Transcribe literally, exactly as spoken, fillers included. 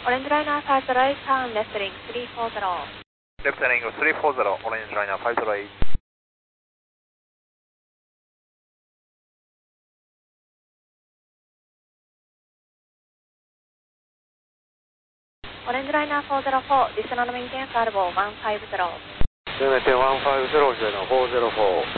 オレンジライナーファイブゼロエイト、ターンレフトリングスリーフォーゼロ。 レフトリングスリーフォーゼロ、オレンジライナーファイブゼロエイト。 オレンジライナーフォーゼロフォー、ディスナのメインテンスアルボーワンファイブゼロ。 せめてワンファイブゼロ、フォーゼロフォー。